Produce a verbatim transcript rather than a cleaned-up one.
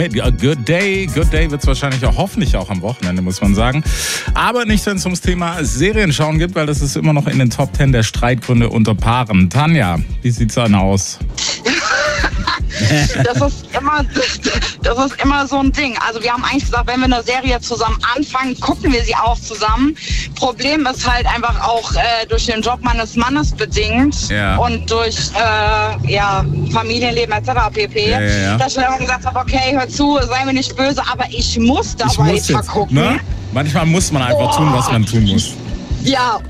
Good Day. Good Day wird es wahrscheinlich auch hoffentlich auch am Wochenende, muss man sagen. Aber nicht, wenn es ums Thema Serienschauen geht, weil das ist immer noch in den Top Ten der Streitgründe unter Paaren. Tanja, wie sieht's dann aus? Das ist immer, das ist immer so ein Ding. Also wir haben eigentlich gesagt, wenn wir eine Serie zusammen anfangen, gucken wir sie auch zusammen. Problem ist halt einfach auch äh, durch den Job meines Mannes bedingt ja. und durch äh, ja, Familienleben et cetera pp. Ja, ja, ja. Dass ich dann gesagt habe, okay, hör zu, sei mir nicht böse, aber ich muss da ich weiter muss jetzt, gucken. Ne? Manchmal muss man einfach oh. tun, was man tun muss. Ja,